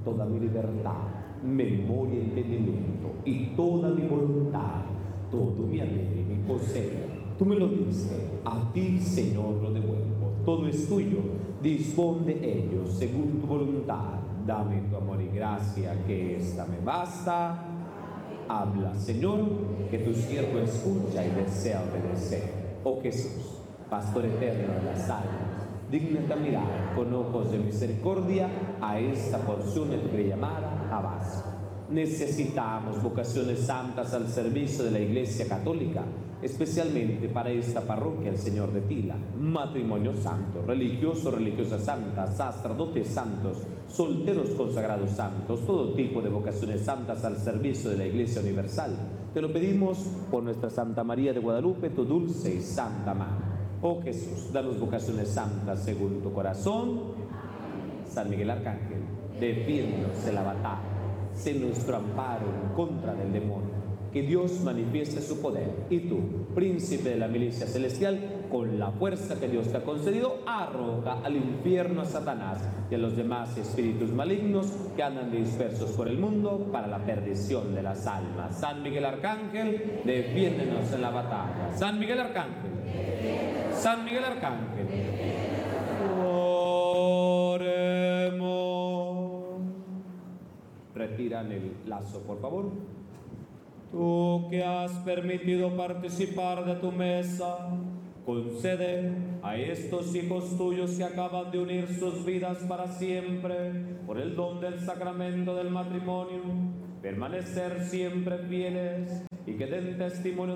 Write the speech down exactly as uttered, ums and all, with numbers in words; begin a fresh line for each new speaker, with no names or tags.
toda mi libertad, memoria y entendimiento, y toda mi voluntad, todo mi haber y mi poseer. Tú me lo diste, a ti, Señor, lo devuelvo. Todo es tuyo, dispón de ello según tu voluntad. Dame tu amor y gracia, que esta me basta. Habla, Señor, que tu siervo escucha y desea obedecer. Oh Jesús, Pastor eterno de las almas, dígnate a mirar con ojos de misericordia a esta porción de tu llamada abasto. Necesitamos vocaciones santas al servicio de la Iglesia Católica, especialmente para esta parroquia el Señor de Tila. Matrimonio santo, religioso, religiosas santas, sacerdotes santos, solteros consagrados santos, todo tipo de vocaciones santas al servicio de la Iglesia Universal. Te lo pedimos por nuestra Santa María de Guadalupe, tu dulce y santa Madre. Oh Jesús, danos vocaciones santas según tu corazón. San Miguel Arcángel, defiéndonos de la batalla, sé nuestro amparo en contra del demonio. Que Dios manifieste su poder, y tú, príncipe de la milicia celestial, con la fuerza que Dios te ha concedido, arroja al infierno a Satanás y a los demás espíritus malignos que andan dispersos por el mundo para la perdición de las almas. San Miguel Arcángel, defiéndenos en la batalla. San Miguel Arcángel, San Miguel Arcángel, oremos. Retiran el lazo, por favor. Tú que has permitido participar de tu mesa, concede a estos hijos tuyos que acaban de unir sus vidas para siempre por el don del sacramento del matrimonio, permanecer siempre fieles y que den testimonio